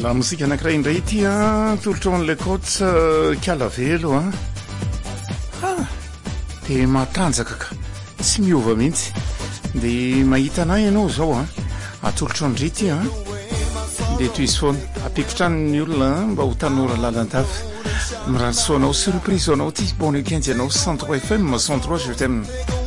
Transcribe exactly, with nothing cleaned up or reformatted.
La mosika anankiray indray ity a tolotra an'ilay coach kalavelo a ah de matanjaka ka tsy miova mihitsy de mahita anahy ianao zao a atolotra andry ity a de toy izy foana apikotrany ny olona mba ho tanora lalan-tafy miratsoanao surprise anao ty bon week-end ianao cent trois F M cent trois je t'aime.